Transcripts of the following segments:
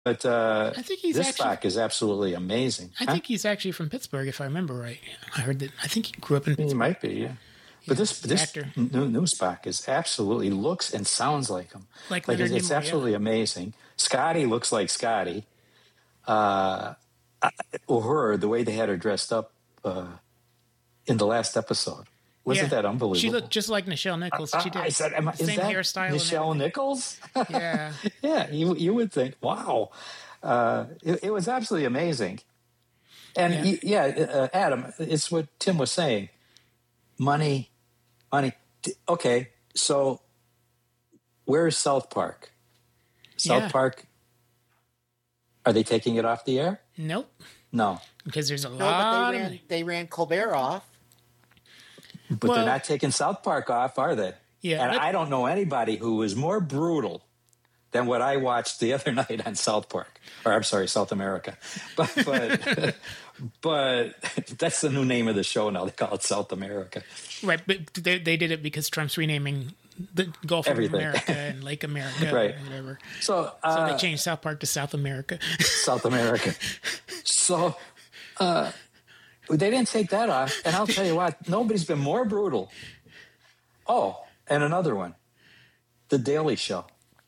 But I think he's this actually. Spock is absolutely amazing. I Huh? think he's actually from Pittsburgh, if I remember right. I heard that. I think he grew up in He Pittsburgh. might be, yeah. But Yeah, this the this actor, new Spock is absolutely looks and sounds like him. like Like Leonard it's Nimoy. Yeah. absolutely amazing. Scotty looks like Scotty. Uh, or her, the way they had her dressed up in the last episode. Wasn't Yeah. that unbelievable? She looked just like Nichelle Nichols. She did. I said, is Same that hairstyle. Nichelle and Nichols? Yeah. Yeah, you would think, wow. It was absolutely amazing. And Adam, it's what Tim was saying. Money. Okay, so where's South Park? South Park, are they taking it off the air? Nope. No. Because there's a No, lot but of. they ran Colbert off. But they're not taking South Park off, are they? Yeah. And I don't know anybody who is more brutal than what I watched the other night on South Park. Or I'm sorry, South America. But but that's the new name of the show now. They call it South America. Right, but they did it because Trump's renaming the Gulf Everything. of America and Lake America Right. or whatever. So So they changed South Park to South America. South America. So they didn't take that off. And I'll tell you what, nobody's been more brutal. Oh, and another one. The Daily Show.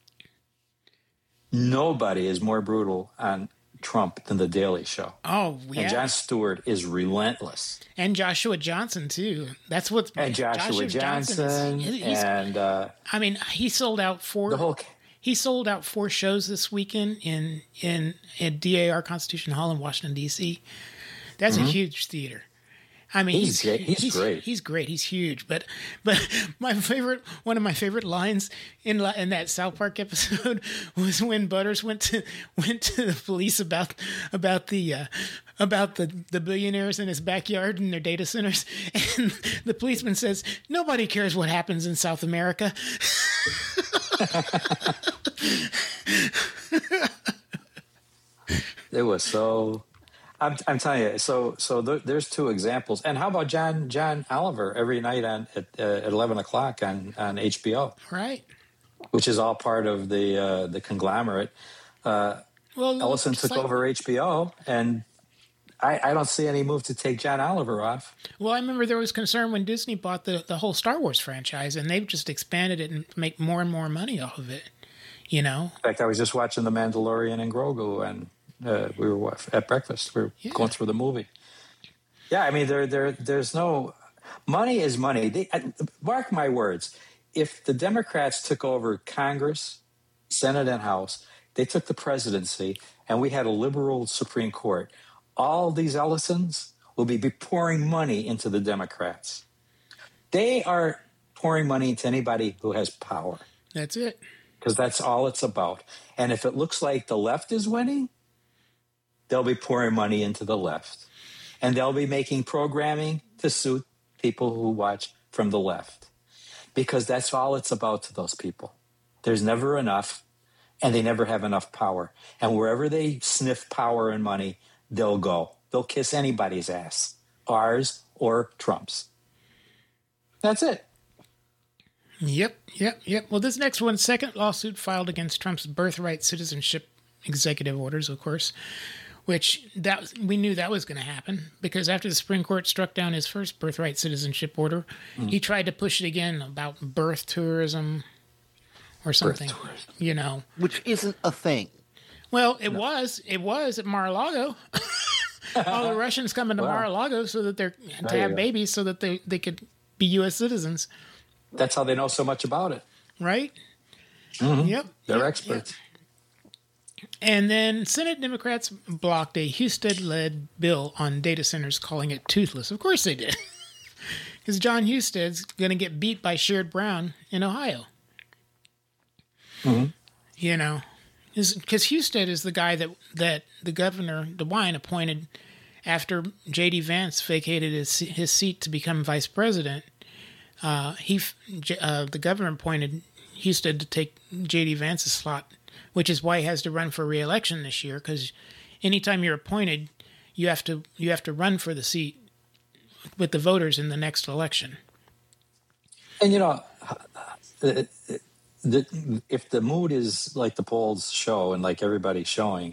Nobody is more brutal on Trump than The Daily Show. Oh, yeah. And Jon Stewart is relentless. And Joshua Johnson, too. That's what's... And Joshua Johnson. And I mean, he sold out the whole... He sold out 4 shows this weekend in DAR Constitution Hall in Washington, D.C. That's a huge theater. I mean, he's great. He's great. He's huge. But one of my favorite lines in that South Park episode was when Butters went to the police about the billionaires in his backyard and their data centers, and the policeman says, "Nobody cares what happens in South America." It was so... I'm telling you, so there's 2 examples. And how about John Oliver every night at 11 o'clock on HBO? Right. Which is all part of the conglomerate. Ellison took over HBO, and I don't see any move to take John Oliver off. Well, I remember there was concern when Disney bought the whole Star Wars franchise, and they've just expanded it and make more and more money off of it. You know. In fact, I was just watching The Mandalorian and Grogu, and we were at breakfast. We were going through the movie. Yeah, I mean, there's no... Money is money. Mark my words. If the Democrats took over Congress, Senate, and House, they took the presidency, and we had a liberal Supreme Court, all these Ellisons will be pouring money into the Democrats. They are pouring money into anybody who has power. That's it. Because that's all it's about. And if it looks like the left is winning, they'll be pouring money into the left. And they'll be making programming to suit people who watch from the left. Because that's all it's about to those people. There's never enough, and they never have enough power. And wherever they sniff power and money, they'll go. They'll kiss anybody's ass, ours or Trump's. That's it. Yep. Well, this next one, second lawsuit filed against Trump's birthright citizenship executive orders, of course, which we knew that was going to happen because after the Supreme Court struck down his first birthright citizenship order, he tried to push it again about birth tourism or something, you know. Which isn't a thing. Well, it was at Mar-a-Lago. All the Russians come into Mar-a-Lago so that to have babies so that they could be U.S. citizens. That's how they know so much about it. Right? Mm-hmm. Yep. They're experts. Yep. And then Senate Democrats blocked a Husted-led bill on data centers, calling it toothless. Of course they did. Because John Husted's going to get beat by Sherrod Brown in Ohio. Mm-hmm. You know, because Husted is the guy that the governor, DeWine, appointed after J.D. Vance vacated his seat to become vice president. The governor appointed Husted to take J.D. Vance's slot, which is why he has to run for re-election this year. Because anytime you're appointed, you have to run for the seat with the voters in the next election. And you know, if the mood is like the polls show and like everybody's showing,